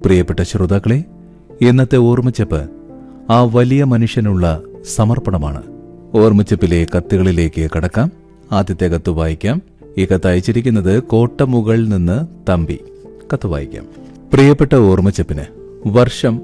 പ്രിയപ്പെട്ട ശ്രോതാക്കളെ, ഇന്നത്തെ ഓർമ്മച്ചപ്പ് ആ വലിയ മനുഷ്യനുള്ള സമർപ്പണമാണ്. ഓർമ്മച്ചപ്പിലെ കത്തുകളിലേക്ക് കടക്കാം. ആദ്യത്തെ കത്ത് വായിക്കാം. ഈ കത്ത് അയച്ചിരിക്കുന്നത് കോട്ടമുകളിൽ നിന്ന് തമ്പി. കത്ത് വായിക്കാം. പ്രിയപ്പെട്ട ഓർമ്മച്ചപ്പിന്, വർഷം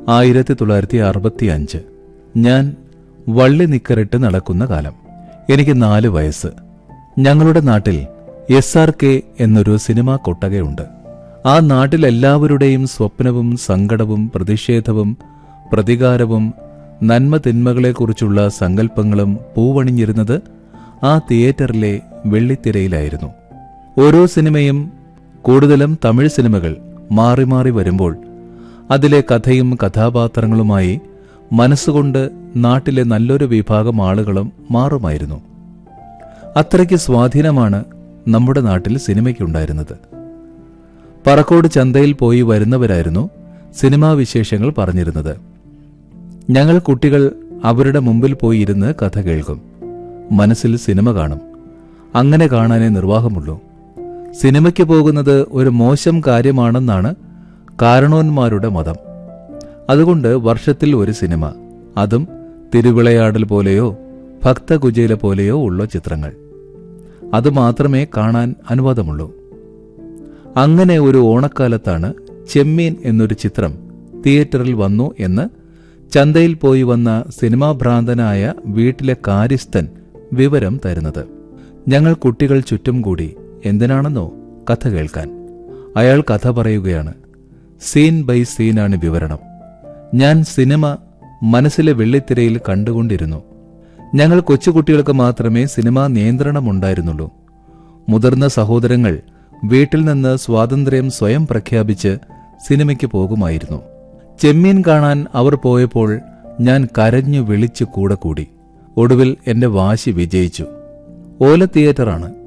1965. ഞാൻ വള്ളി നിക്കറിട്ട് നടക്കുന്ന കാലം. എനിക്ക് 4 വയസ്സ്. ഞങ്ങളുടെ നാട്ടിൽ SRK എന്നൊരു സിനിമാ കൊട്ടകയുണ്ട്. ആ നാട്ടിലെല്ലാവരുടെയും സ്വപ്നവും സങ്കടവും പ്രതിഷേധവും പ്രതികാരവും നന്മ തിന്മകളെക്കുറിച്ചുള്ള സങ്കല്പങ്ങളും പൂവണിഞ്ഞിരുന്നത് ആ തിയേറ്ററിലെ വെള്ളിത്തിരയിലായിരുന്നു. ഓരോ സിനിമയും, കൂടുതലും തമിഴ് സിനിമകൾ, മാറി മാറി വരുമ്പോൾ അതിലെ കഥയും കഥാപാത്രങ്ങളുമായി മനസ്സുകൊണ്ട് നാട്ടിലെ നല്ലൊരു വിഭാഗം ആളുകളും മാറുമായിരുന്നു. അത്രയ്ക്ക് സ്വാധീനമാണ് നമ്മുടെ നാട്ടിൽ സിനിമയ്ക്കുണ്ടായിരുന്നത്. പറക്കോട് ചന്തയിൽ പോയി വരുന്നവരായിരുന്നു സിനിമാ വിശേഷങ്ങൾ പറഞ്ഞിരുന്നത്. ഞങ്ങൾ കുട്ടികൾ അവരുടെ മുമ്പിൽ പോയി ഇരുന്ന് കഥ കേൾക്കും. മനസ്സിൽ സിനിമ കാണും. അങ്ങനെ കാണാനേ നിർവാഹമുള്ളൂ. സിനിമയ്ക്ക് പോകുന്നത് ഒരു മോശം കാര്യമാണെന്നാണ് കാരണവന്മാരുടെ മതം. അതുകൊണ്ട് വർഷത്തിൽ ഒരു സിനിമ, അതും തിരുവിളയാടൽ പോലെയോ ഭക്തകുചേല പോലെയോ ഉള്ള ചിത്രങ്ങൾ, അതുമാത്രമേ കാണാൻ അനുവാദമുള്ളൂ. അങ്ങനെ ഒരു ഓണക്കാലത്താണ് ചെമ്മീൻ എന്നൊരു ചിത്രം തിയേറ്ററിൽ വന്നു എന്ന് ചന്തയിൽ പോയി വന്ന സിനിമാ ഭ്രാന്തനായ വീട്ടിലെ കാര്യസ്ഥൻ വിവരം തരുന്നത്. ഞങ്ങൾ കുട്ടികൾ ചുറ്റും കൂടി. എന്തിനാണെന്നോ? കഥ കേൾക്കാൻ. അയാൾ കഥ പറയുകയാണ്. സീൻ ബൈ സീനാണ് വിവരണം. ഞാൻ സിനിമ മനസ്സിലെ വെള്ളിത്തിരയിൽ കണ്ടുകൊണ്ടിരുന്നു. ഞങ്ങൾ കൊച്ചുകുട്ടികൾക്ക് മാത്രമേ സിനിമാ നിയന്ത്രണമുണ്ടായിരുന്നുള്ളൂ. മുതിർന്ന സഹോദരങ്ങൾ വീട്ടിൽ നിന്ന് സ്വാതന്ത്ര്യം സ്വയം പ്രഖ്യാപിച്ച് സിനിമയ്ക്ക് പോകുമായിരുന്നു. ചെമ്മീൻ കാണാൻ അവർ പോയപ്പോൾ ഞാൻ കരഞ്ഞു വിളിച്ചു കൂടെ കൂടി. ഒടുവിൽ എന്റെ വാശി വിജയിച്ചു. ഓല തിയേറ്ററാണ്.